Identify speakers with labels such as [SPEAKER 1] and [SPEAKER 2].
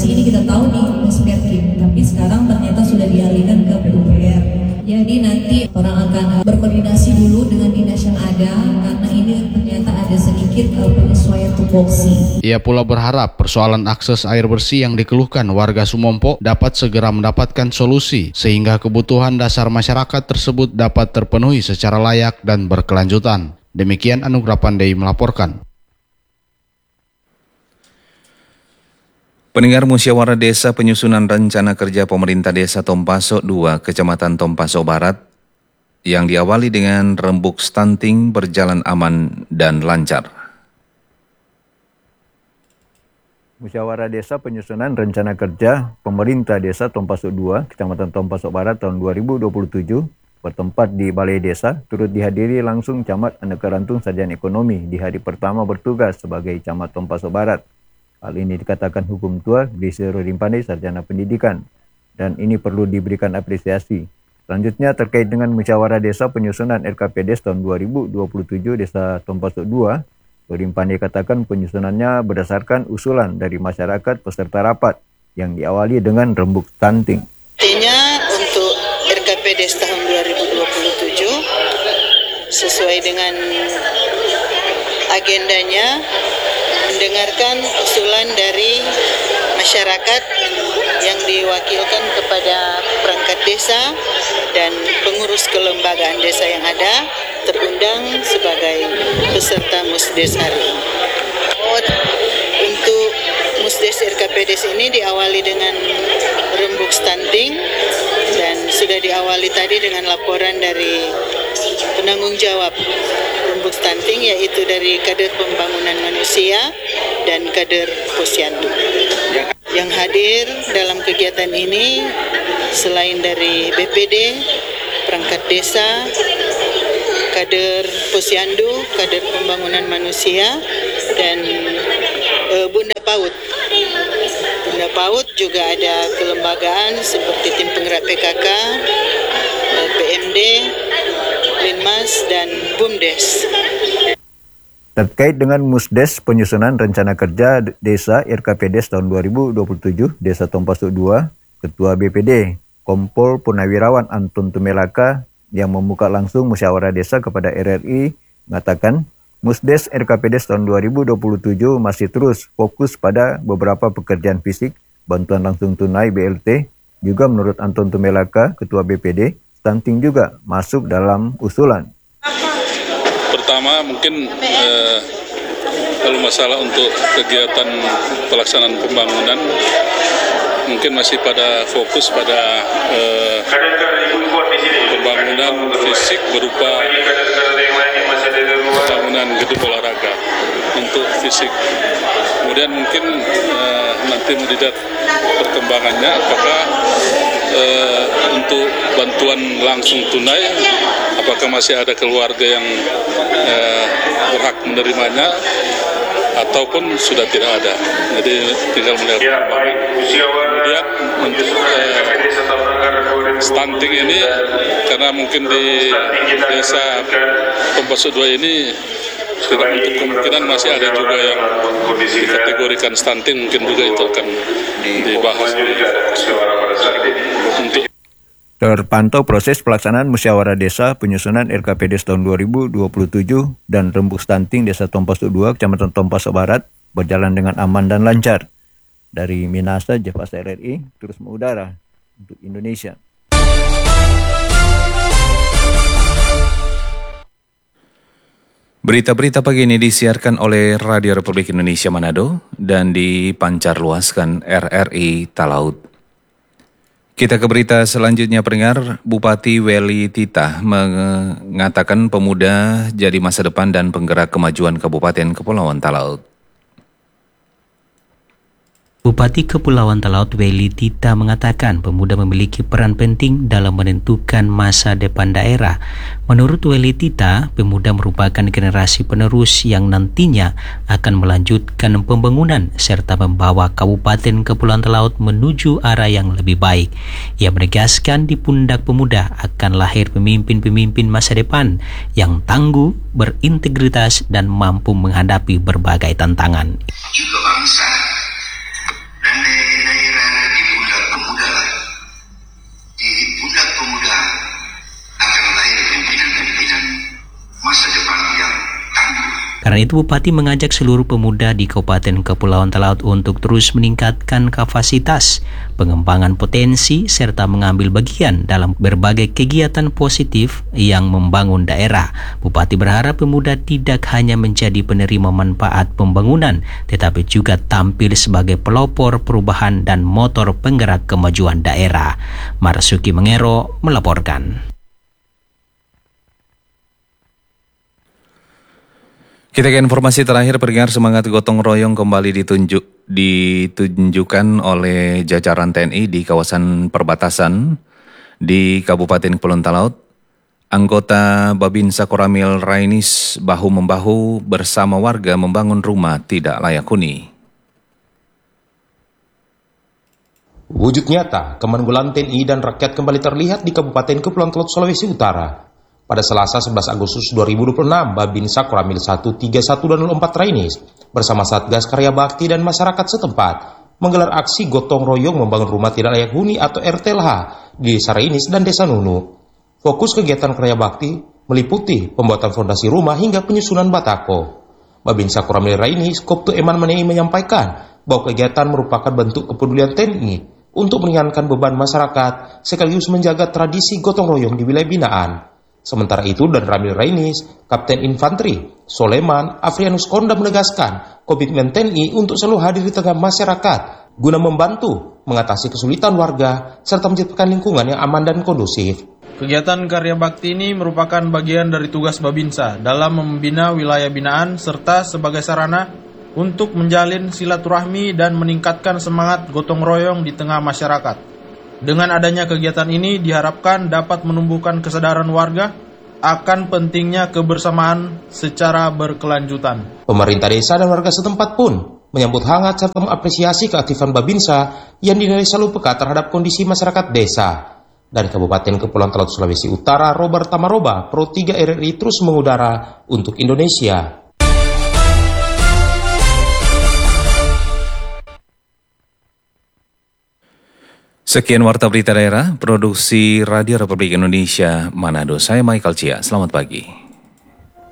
[SPEAKER 1] Besi ini kita tahu nih Mas Perkim, tapi sekarang ternyata sudah dialihkan ke PUPR. Jadi nanti orang akan berkoordinasi dulu dengan dinas yang ada, karena ini ternyata ada sedikit penyesuaian tupoksi.
[SPEAKER 2] Ia pula berharap persoalan akses air bersih yang dikeluhkan warga Sumompo dapat segera mendapatkan solusi, sehingga kebutuhan dasar masyarakat tersebut dapat terpenuhi secara layak dan berkelanjutan. Demikian Anugrah Pandey melaporkan.
[SPEAKER 3] Pendengar, Musyawarah Desa Penyusunan Rencana Kerja Pemerintah Desa Tompaso 2, Kecamatan Tompaso Barat, yang diawali dengan rembuk stunting berjalan aman dan lancar.
[SPEAKER 4] Musyawarah Desa Penyusunan Rencana Kerja Pemerintah Desa Tompaso 2, Kecamatan Tompaso Barat tahun 2027, bertempat di Balai Desa, turut dihadiri langsung Camat Aneka Rantung Sarjana Ekonomi di hari pertama bertugas sebagai Camat Tompaso Barat. Hal ini dikatakan hukum tua Desi Rodin Pandey, Sarjana Pendidikan, dan ini perlu diberikan apresiasi. Selanjutnya terkait dengan Musyawarah Desa Penyusunan RKPDes tahun 2027 Desa Tompaso 2, Rodin Pandey katakan penyusunannya berdasarkan usulan dari masyarakat peserta rapat yang diawali dengan rembuk stunting.
[SPEAKER 5] Artinya untuk RKPDes tahun 2027 sesuai dengan agendanya mendengarkan usulan dari masyarakat yang diwakilkan kepada perangkat desa dan pengurus kelembagaan desa yang ada terundang sebagai peserta Musdes hari ini. Untuk Musdes RKPDes ini diawali dengan rembuk stunting dan sudah diawali tadi dengan laporan dari penanggung jawab rembuk stunting, yaitu dari kader pembangunan manusia dan kader posyandu. Yang hadir dalam kegiatan ini selain dari BPD, perangkat desa, kader posyandu, kader pembangunan manusia, dan Bunda PAUD. Bunda PAUD juga ada kelembagaan seperti tim penggerak PKK, PMD, Linmas, dan BUMDes.
[SPEAKER 4] Terkait dengan Musdes Penyusunan Rencana Kerja Desa RKPDes tahun 2027 Desa Tompaso 2, Ketua BPD Kompol Purnawirawan Anton Tumelaka yang membuka langsung musyawarah desa kepada RRI mengatakan Musdes RKPDes tahun 2027 masih terus fokus pada beberapa pekerjaan fisik, bantuan langsung tunai BLT. Juga menurut Anton Tumelaka, Ketua BPD, stunting juga masuk dalam usulan.
[SPEAKER 6] Pertama mungkin kalau masalah untuk kegiatan pelaksanaan pembangunan mungkin masih pada fokus pada pembangunan fisik berupa pembangunan gedung olahraga untuk fisik. Kemudian mungkin nanti melihat perkembangannya apakah untuk bantuan langsung tunai apakah masih ada keluarga yang berhak menerimanya ataupun sudah tidak ada. Jadi tinggal melihat. Kemudian untuk stunting ini karena mungkin di desa Tompaso 2 ini tidak untuk kemungkinan masih ada juga yang dikategorikan stunting, mungkin juga itu akan dibahas. Untuk
[SPEAKER 4] Terpantau proses pelaksanaan Musyawarah Desa Penyusunan RKPDes tahun 2027 dan rembuk stunting Desa Tompaso 2, Kecamatan Tompaso Barat berjalan dengan aman dan lancar. Dari Minasa, Jefas RRI, terus mengudara untuk Indonesia.
[SPEAKER 3] Berita-berita pagi ini disiarkan oleh Radio Republik Indonesia Manado dan dipancarluaskan RRI Talaut. Kita ke berita selanjutnya, pendengar. Bupati Weli Tita mengatakan pemuda jadi masa depan dan penggerak kemajuan Kabupaten Kepulauan Talaut.
[SPEAKER 7] Bupati Kepulauan Talaut Weli Tita mengatakan pemuda memiliki peran penting dalam menentukan masa depan daerah. Menurut Weli Tita, pemuda merupakan generasi penerus yang nantinya akan melanjutkan pembangunan serta membawa Kabupaten Kepulauan Talaut menuju arah yang lebih baik. Ia menegaskan di pundak pemuda akan lahir pemimpin-pemimpin masa depan yang tangguh, berintegritas dan mampu menghadapi berbagai tantangan.
[SPEAKER 8] Juga bangsa dan nilai-nilai
[SPEAKER 7] Karena itu Bupati mengajak seluruh pemuda di Kabupaten Kepulauan Talaut untuk terus meningkatkan kapasitas, pengembangan potensi, serta mengambil bagian dalam berbagai kegiatan positif yang membangun daerah. Bupati berharap pemuda tidak hanya menjadi penerima manfaat pembangunan, tetapi juga tampil sebagai pelopor perubahan dan motor penggerak kemajuan daerah. Marsuki Mengero melaporkan.
[SPEAKER 3] Kita ke informasi terakhir, pendengar. Semangat gotong royong kembali ditunjukkan oleh jajaran TNI di kawasan perbatasan di Kabupaten Kepulauan Talaut. Anggota Babinsa Koramil Rainis bahu-membahu bersama warga membangun rumah tidak layak huni.
[SPEAKER 8] Wujud nyata kemanunggulan TNI dan rakyat kembali terlihat di Kabupaten Kepulauan Talaut, Sulawesi Utara. Pada Selasa 11 Agustus 2026, Babinsa Koramil 131 dan 04 Rainis bersama Satgas Karya Bakti dan masyarakat setempat menggelar aksi gotong royong membangun rumah tidak layak huni atau RTLH di Desa Rainis dan Desa Nunu. Fokus kegiatan Karya Bakti meliputi pembuatan fondasi rumah hingga penyusunan batako. Babinsa Koramil Rainis, Koptu Eman Manei menyampaikan bahwa kegiatan merupakan bentuk kepedulian TNI untuk meringankan beban masyarakat sekaligus menjaga tradisi gotong royong di wilayah binaan. Sementara itu, dan Ramil Rainis, Kapten Infanteri Soleman Afrianus Konda menegaskan komitmen TNI untuk selalu hadir di tengah masyarakat guna membantu mengatasi kesulitan warga serta menciptakan lingkungan yang aman dan kondusif.
[SPEAKER 9] Kegiatan Karya Bakti ini merupakan bagian dari tugas Babinsa dalam membina wilayah binaan serta sebagai sarana untuk menjalin silaturahmi dan meningkatkan semangat gotong royong di tengah masyarakat. Dengan adanya kegiatan ini diharapkan dapat menumbuhkan kesadaran warga akan pentingnya kebersamaan secara berkelanjutan.
[SPEAKER 8] Pemerintah desa dan warga setempat pun menyambut hangat serta mengapresiasi keaktifan Babinsa yang dinilai selalu peka terhadap kondisi masyarakat desa. Dari Kabupaten Kepulauan Talaut, Sulawesi Utara, Robert Tamaroba, Pro 3 RRI terus mengudara untuk Indonesia.
[SPEAKER 3] Sekian Warta Berita Daerah, Produksi Radio Republik Indonesia Manado. Saya Michael Cia, selamat pagi.